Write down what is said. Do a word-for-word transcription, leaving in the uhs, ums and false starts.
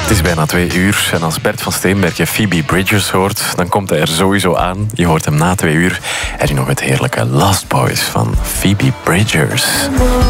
Het is bijna twee uur en als Bert van Steenbergen Phoebe Bridgers hoort, dan komt hij er sowieso aan. Je hoort hem na twee uur. En nu nog het heerlijke Lost Boys van Phoebe Bridgers.